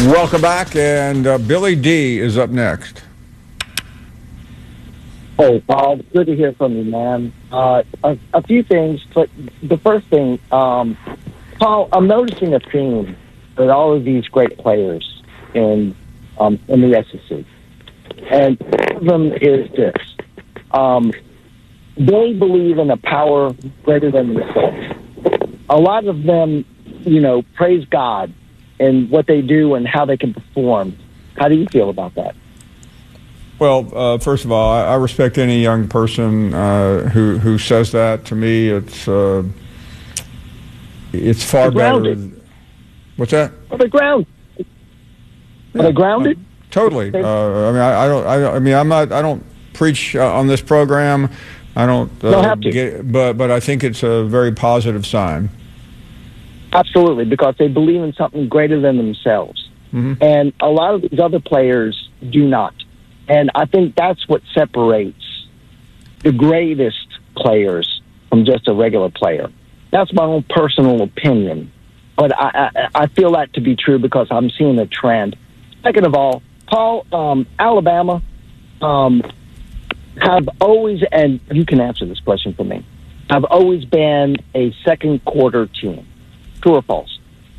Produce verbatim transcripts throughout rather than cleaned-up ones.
Welcome back, and uh, Billy D is up next. Hey, Paul, good to hear from you, man. Uh, a, a few things, but the first thing, um, Paul, I'm noticing a theme with all of these great players in um, in the S E C, and one of them is this: um, they believe in a power greater than themselves. A lot of them, you know, praise God and what they do and how they can perform. How do you feel about that? Well, uh, first of all, I, I respect any young person uh, who who says that. To me, it's uh, it's far better. What's that? Are they grounded? Are yeah, they grounded? Uh, totally. Uh, I mean, I, I don't. I, I mean, I'm not. I don't preach uh, on this program. I don't. Uh, don't have to. Get, but but I think it's a very positive sign. Absolutely, because they believe in something greater than themselves. Mm-hmm. And a lot of these other players do not. And I think that's what separates the greatest players from just a regular player. That's my own personal opinion. But I, I, I feel that to be true because I'm seeing a trend. Second of all, Paul, um, Alabama um, have always, and you can answer this question for me, have always been a second quarter team. True or false?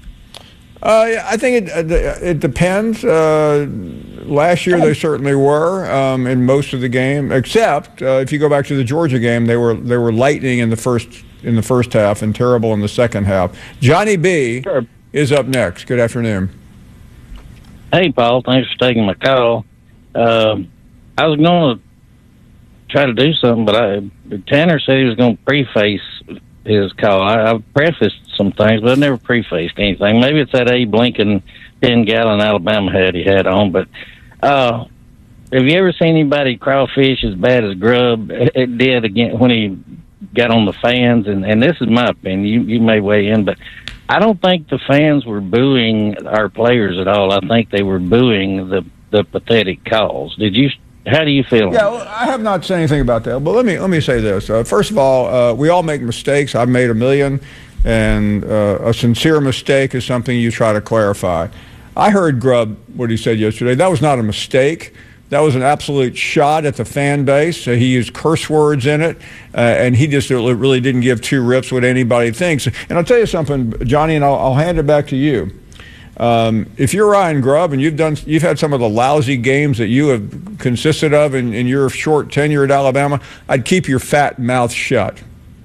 Uh, I think it it depends. Uh, last year they certainly were um, in most of the game, except uh, if you go back to the Georgia game, they were they were lightning in the first in the first half and terrible in the second half. Johnny B sure. is up next. Good afternoon. Hey, Paul. Thanks for taking my call. Um, I was going to try to do something, but I, Tanner said he was going to preface his call. I, I've prefaced some things, but I never prefaced anything. Maybe it's that Abe Lincoln ten-gallon Alabama hat he had on. But uh, have you ever seen anybody crawfish as bad as Grubb it did again when he got on the fans? And, and this is my opinion. You, you may weigh in, but I don't think the fans were booing our players at all. I think they were booing the, the pathetic calls. Did you? How do you feel? Yeah, well, I have not said anything about that. But let me let me say this. Uh, first of all, uh, we all make mistakes. I've made a million, and uh, a sincere mistake is something you try to clarify. I heard Grubb what he said yesterday. That was not a mistake. That was an absolute shot at the fan base. Uh, he used curse words in it, uh, and he just really didn't give two rips what anybody thinks. And I'll tell you something, Johnny, and I'll, I'll hand it back to you. Um, if you're Ryan Grubb and you've done, you've had some of the lousy games that you have consisted of in, in your short tenure at Alabama, I'd keep your fat mouth shut.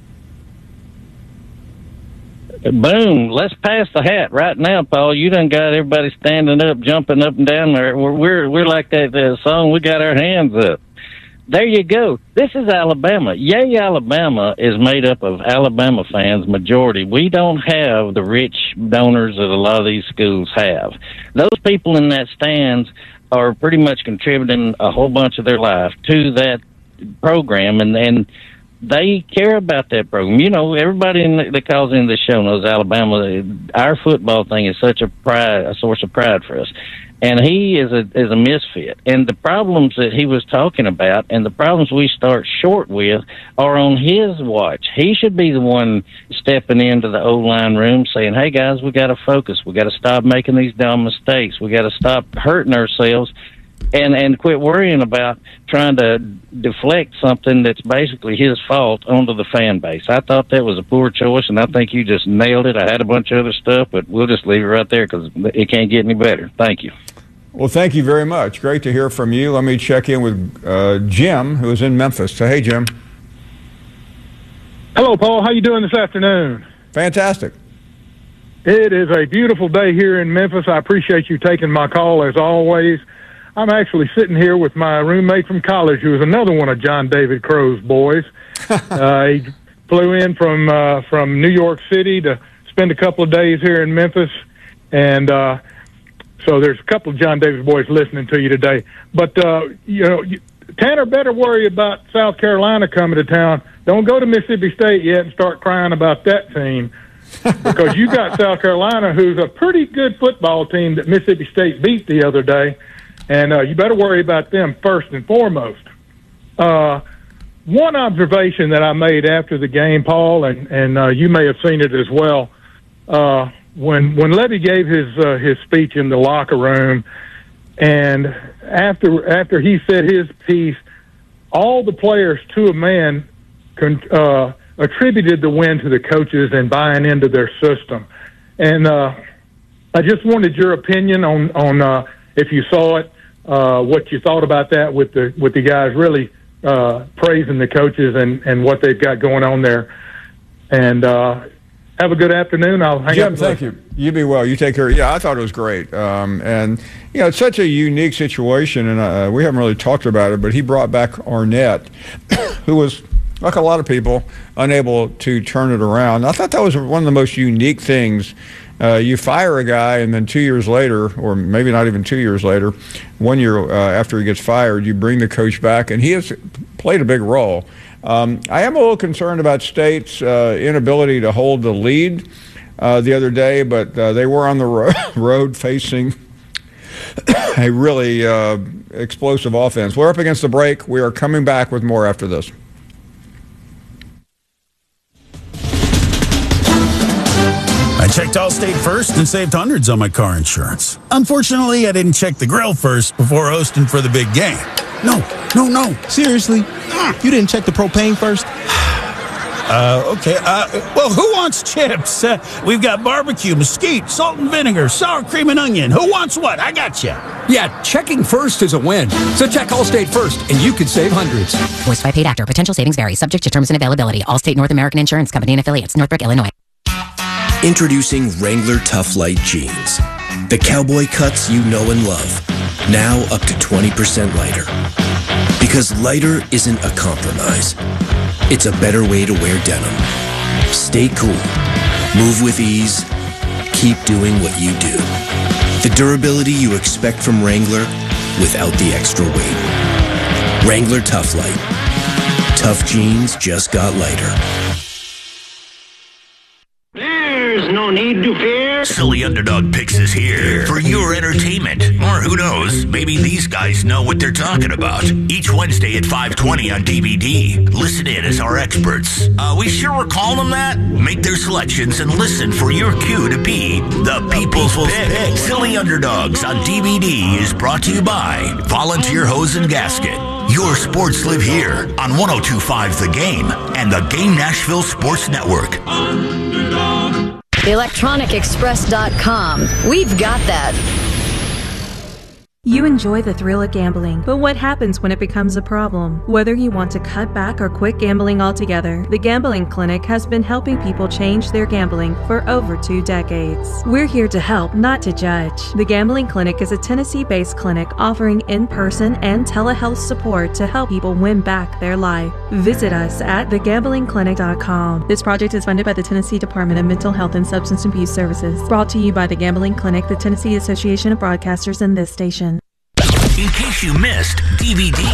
Boom! Let's pass the hat right now, Paul. You done got everybody standing up, jumping up and down there. We're we're, we're like that uh, song. We got our hands up. There you go. This is Alabama. Yay, Alabama is made up of Alabama fans, majority. We don't have the rich donors that a lot of these schools have. Those people in that stands are pretty much contributing a whole bunch of their life to that program, and, and they care about that program. You know, everybody in the, that calls in this show knows Alabama. Our football thing is such a pride, a source of pride for us. And he is a is a misfit. And the problems that he was talking about and the problems we start short with are on his watch. He should be the one stepping into the O-line room saying, hey, guys, we got to focus. We got to stop making these dumb mistakes. We got to stop hurting ourselves and, and quit worrying about trying to deflect something that's basically his fault onto the fan base. I thought that was a poor choice, and I think you just nailed it. I had a bunch of other stuff, but we'll just leave it right there because it can't get any better. Thank you. Well, thank you very much. Great to hear from you. Let me check in with uh, Jim, who is in Memphis. So, hey, Jim. Hello, Paul. How you doing this afternoon? Fantastic. It is a beautiful day here in Memphis. I appreciate you taking my call, as always. I'm actually sitting here with my roommate from college, who is another one of John David Crow's boys. uh, he flew in from uh, from New York City to spend a couple of days here in Memphis, and uh, so there's a couple of John Davis boys listening to you today. But, uh, you know, you, Tanner better worry about South Carolina coming to town. Don't go to Mississippi State yet and start crying about that team because you got South Carolina, who's a pretty good football team that Mississippi State beat the other day, and uh, you better worry about them first and foremost. Uh, one observation that I made after the game, Paul, and, and uh, you may have seen it as well, uh, when when Levy gave his uh, his speech in the locker room, and after after he said his piece, all the players to a man con, uh, attributed the win to the coaches and buying into their system. And uh, I just wanted your opinion on on uh, if you saw it, uh, what you thought about that with the with the guys really uh, praising the coaches and, and what they've got going on there. And uh, have a good afternoon. I'll hang Jim, up. thank you. You be well. You take care. Yeah, I thought it was great. Um, and, you know, it's such a unique situation, and uh, we haven't really talked about it, but he brought back Arnett, who was, like a lot of people, unable to turn it around. I thought that was one of the most unique things. Uh, you fire a guy, and then two years later, or maybe not even two years later, one year uh, after he gets fired, you bring the coach back, and he has played a big role. Um, I am a little concerned about State's uh, inability to hold the lead uh, the other day, but uh, they were on the ro- road facing a really uh, explosive offense. We're up against the break. We are coming back with more after this. I checked Allstate first and saved hundreds on my car insurance. Unfortunately, I didn't check the grill first before hosting for the big game. No, no, no. Seriously? You didn't check the propane first? Uh, okay. Uh, well, who wants chips? Uh, we've got barbecue, mesquite, salt and vinegar, sour cream and onion. Who wants what? I got you. Yeah, checking first is a win. So check Allstate first, and you could save hundreds. Voiced by paid actor. Potential savings vary. Subject to terms and availability. Allstate North American Insurance Company and affiliates. Northbrook, Illinois. Introducing Wrangler Tough Light Jeans. The cowboy cuts you know and love. Now up to twenty percent lighter. Because lighter isn't a compromise. It's a better way to wear denim. Stay cool. Move with ease. Keep doing what you do. The durability you expect from Wrangler without the extra weight. Wrangler Tough Light. Tough jeans just got lighter. There's no need to fear. Silly Underdog Picks is here for your entertainment. Or who knows, maybe these guys know what they're talking about. Each Wednesday at five twenty on D V D. Listen in as our experts. Uh, we sure we're calling them that? Make their selections and listen for your cue to be the People's Pick. Silly Underdogs on D V D is brought to you by Volunteer Hose and Gasket. Your sports live here on one oh two point five The Game and the Game Nashville Sports Network. electronic express dot com. We've got that. You enjoy the thrill of gambling, but what happens when it becomes a problem? Whether you want to cut back or quit gambling altogether, the Gambling Clinic has been helping people change their gambling for over two decades. We're here to help, not to judge. The Gambling Clinic is a Tennessee-based clinic offering in-person and telehealth support to help people win back their life. Visit us at the gambling clinic dot com. This project is funded by the Tennessee Department of Mental Health and Substance Abuse Services. Brought to you by the Gambling Clinic, the Tennessee Association of Broadcasters, and this station. In case you missed D V D.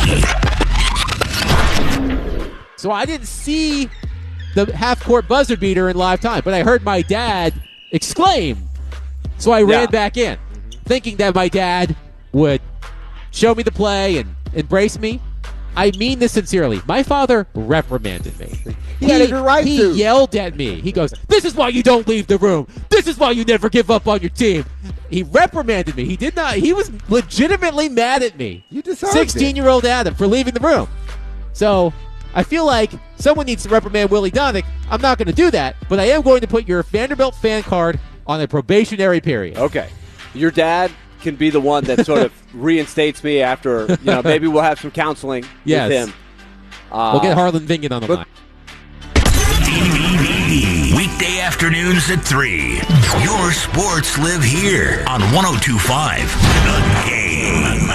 So I didn't see the half-court buzzer beater in live time, but I heard my dad exclaim. So I ran Yeah. back in, thinking that my dad would show me the play and embrace me. I mean this sincerely. My father reprimanded me. He had every right he to. yelled at me. He goes, "This is why you don't leave the room. This is why you never give up on your team." He reprimanded me. He did not. He was legitimately mad at me. You deserved sixteen-year-old Adam for leaving the room. So I feel like someone needs to reprimand Willie Donick. I'm not going to do that, but I am going to put your Vanderbilt fan card on a probationary period. Okay. Your dad can be the one that sort of reinstates me after, you know, maybe we'll have some counseling Yes. with him. Uh, We'll get Harlan Vingan on the line. D V D. Weekday afternoons at three. Your sports live here on one oh two point five The Game.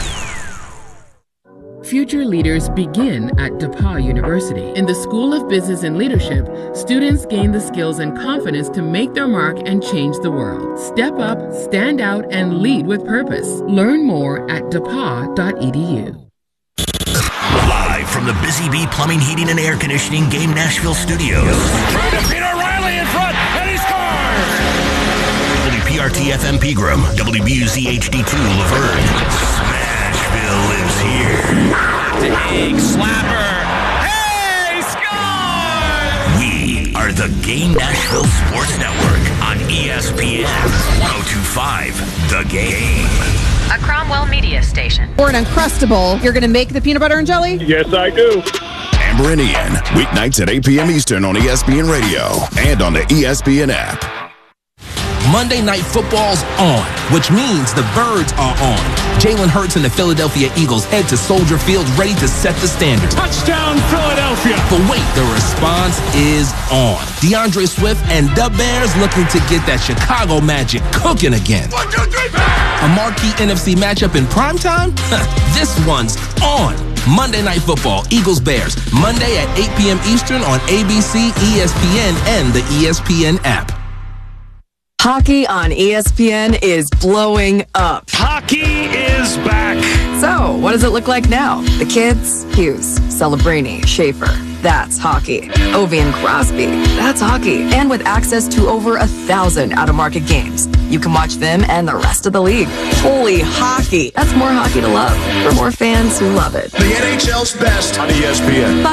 Future leaders begin at DePauw University. In the School of Business and Leadership, students gain the skills and confidence to make their mark and change the world. Step up, stand out, and lead with purpose. Learn more at d e p a w dot e d u. Live from the Busy Bee Plumbing, Heating, and Air Conditioning Game Nashville Studios. Trying to beat O'Reilly in front, and he scores! W P R T F M Pegram, W B U Z H D two Laverne. Smashville lives here. Big slapper. Hey, score! We are are the Game Nashville Sports Network on E S P N one oh two point five. The Game. A Cromwell media station. Or an Uncrustable. You're going to make the peanut butter and jelly? Yes, I do. Amber and Ian, weeknights at eight p.m. Eastern on E S P N Radio and on the E S P N app. Monday Night Football's on, which means the Birds are on. Jalen Hurts and the Philadelphia Eagles head to Soldier Field ready to set the standard. Touchdown, Philadelphia! But wait, the response is on. DeAndre Swift and the Bears looking to get that Chicago magic cooking again. One, two, three, four! A marquee N F C matchup in primetime? This one's on. Monday Night Football, Eagles-Bears, Monday at eight p.m. Eastern on A B C, E S P N, and the E S P N app. Hockey on E S P N is blowing up. Hockey is back. So, what does it look like now? The kids? Hughes, Celebrini, Schaefer. That's hockey. Ovi and Crosby. That's hockey. And with access to over a thousand out-of-market games, you can watch them and the rest of the league. Holy hockey. That's more hockey to love for more fans who love it. The N H L's best on E S P N. Buckle